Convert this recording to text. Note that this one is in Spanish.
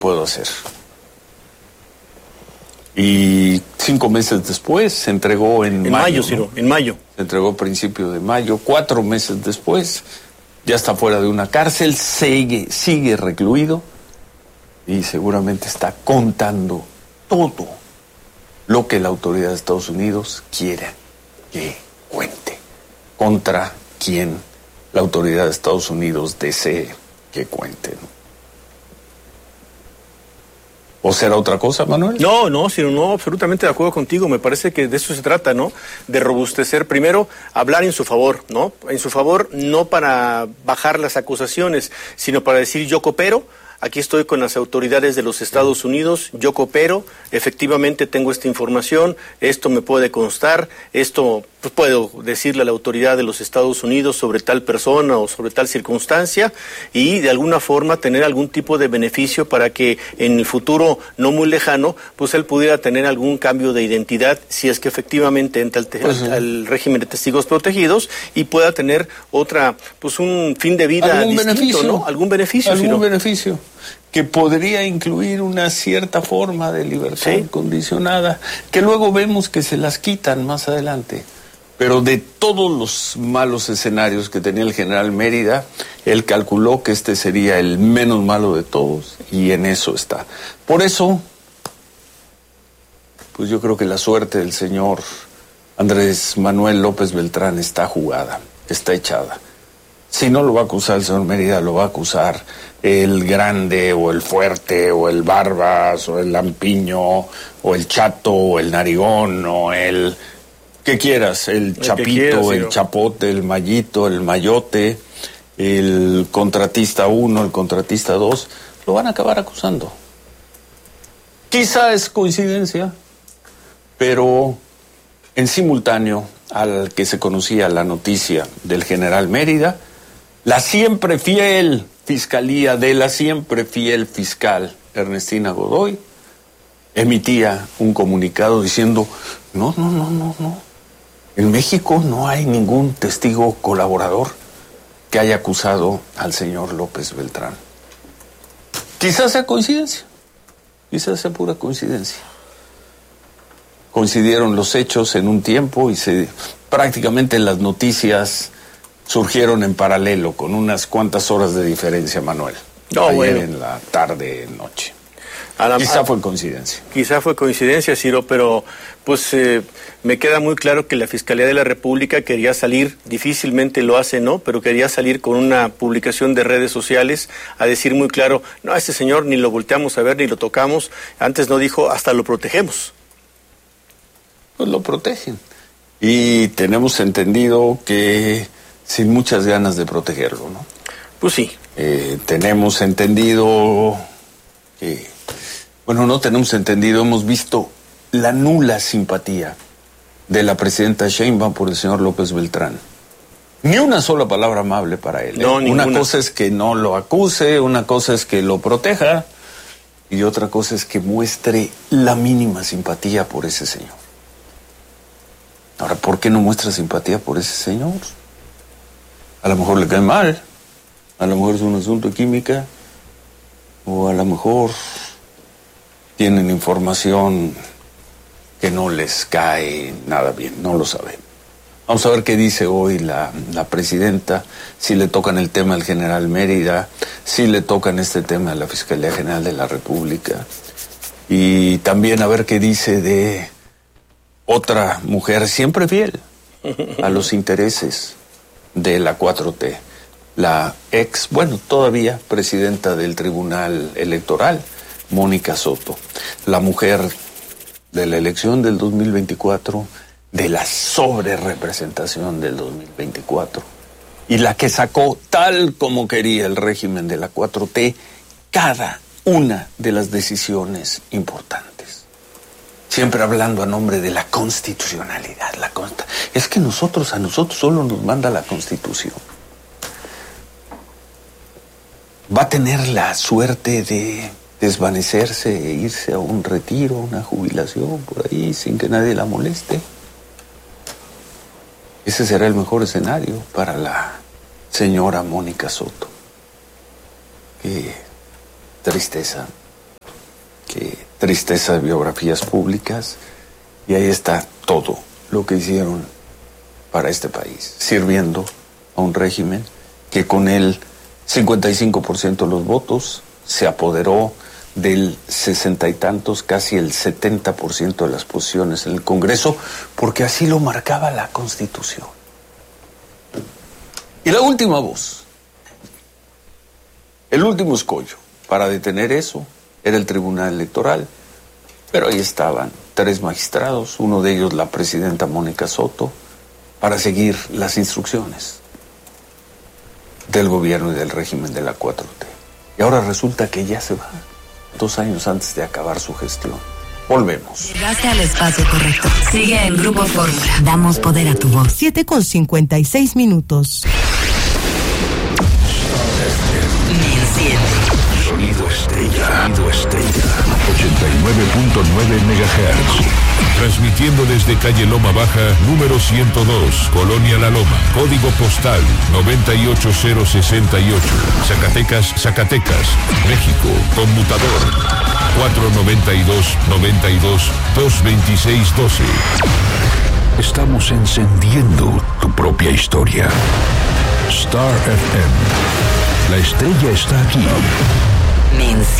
puedo hacer. Y 5 meses después se entregó en mayo, Ciro, ¿no? En mayo. Se entregó a principios de mayo. 4 meses después ya está fuera de una cárcel, sigue recluido y seguramente está contando todo lo que la autoridad de Estados Unidos quiera que cuente, contra quien la autoridad de Estados Unidos desee que cuente, ¿no? ¿O será otra cosa, Manuel? No, Ciro, no, absolutamente de acuerdo contigo. Me parece que de eso se trata, ¿no? De robustecer, primero, hablar en su favor, ¿no? En su favor, no para bajar las acusaciones, sino para decir yo coopero. Aquí estoy con las autoridades de los Estados Unidos, yo coopero, efectivamente tengo esta información, esto me puede constar, esto pues, puedo decirle a la autoridad de los Estados Unidos sobre tal persona o sobre tal circunstancia y de alguna forma tener algún tipo de beneficio para que en el futuro no muy lejano, pues él pudiera tener algún cambio de identidad si es que efectivamente entra al régimen de testigos protegidos y pueda tener otra, pues un fin de vida distinto, ¿no? Algún beneficio. Algún beneficio que podría incluir una cierta forma de libertad condicionada, que luego vemos que se las quitan más adelante. Pero de todos los malos escenarios que tenía el general Mérida, él calculó que este sería el menos malo de todos, y en eso está. Por eso, pues yo creo que la suerte del señor Andrés Manuel López Beltrán está jugada, está echada. Si no lo va a acusar el señor Mérida, lo va a acusar el grande, o el fuerte, o el barbas, o el lampiño, o el chato, o el narigón, o el... ¿Qué quieras? El chapito, el chapote, el mallito, el mayote, el contratista 1, el contratista 2, lo van a acabar acusando. Quizá es coincidencia, pero en simultáneo al que se conocía la noticia del general Mérida, la siempre fiel Fiscalía de la siempre fiel fiscal Ernestina Godoy emitía un comunicado diciendo, no. En México no hay ningún testigo colaborador que haya acusado al señor López Beltrán. Quizás sea coincidencia, quizás sea pura coincidencia. Coincidieron los hechos en un tiempo y prácticamente las noticias surgieron en paralelo, con unas cuantas horas de diferencia, Manuel. Ayer en la tarde, noche. Quizá fue coincidencia. Quizá fue coincidencia, Ciro, pero pues me queda muy claro que la Fiscalía de la República quería salir, difícilmente lo hace, ¿no? Pero quería salir con una publicación de redes sociales a decir muy claro, no, a este señor ni lo volteamos a ver ni lo tocamos. Antes no dijo, hasta lo protegemos. Pues lo protegen. Y tenemos entendido que sin muchas ganas de protegerlo, ¿no? Pues sí. Tenemos entendido que... Bueno, no tenemos entendido, hemos visto la nula simpatía de la presidenta Sheinbaum por el señor López Beltrán. Ni una sola palabra amable para él. No, ninguna. Una cosa es que no lo acuse, una cosa es que lo proteja, y otra cosa es que muestre la mínima simpatía por ese señor. Ahora, ¿por qué no muestra simpatía por ese señor? A lo mejor le cae mal, a lo mejor es un asunto de química, o a lo mejor tienen información que no les cae nada bien, no lo sabemos. Vamos a ver qué dice hoy la presidenta, si le tocan el tema al general Mérida, si le tocan este tema a la Fiscalía General de la República, y también a ver qué dice de otra mujer siempre fiel a los intereses de la 4T, la todavía presidenta del Tribunal Electoral, Mónica Soto, la mujer de la elección del 2024, de la sobrerepresentación del 2024, y la que sacó, tal como quería el régimen de la 4T, cada una de las decisiones importantes. Siempre hablando a nombre de la constitucionalidad. Es que a nosotros solo nos manda la Constitución. Va a tener la suerte de desvanecerse e irse a un retiro, una jubilación por ahí, sin que nadie la moleste. Ese será el mejor escenario para la señora Mónica Soto. Qué tristeza. tristeza de biografías públicas, y ahí está todo lo que hicieron para este país, sirviendo a un régimen que con el 55% de los votos se apoderó del 60 y tantos, casi el 70% de las posiciones en el Congreso, porque así lo marcaba la Constitución. Y la última voz, el último escollo para detener eso, era el Tribunal Electoral. Pero ahí estaban 3 magistrados, uno de ellos la presidenta Mónica Soto, para seguir las instrucciones del gobierno y del régimen de la 4T. Y ahora resulta que ya se va, 2 años antes de acabar su gestión. Volvemos. Llegaste al espacio correcto. Sigue en Grupo Fórmula. Damos poder a tu voz. 7:56. Sonido Estrella. 89.9 MHz. Transmitiendo desde calle Loma Baja, número 102, Colonia La Loma, código postal 98068, Zacatecas, México, conmutador 492-92-226-12. Estamos encendiendo tu propia historia. Star FM. La estrella está aquí.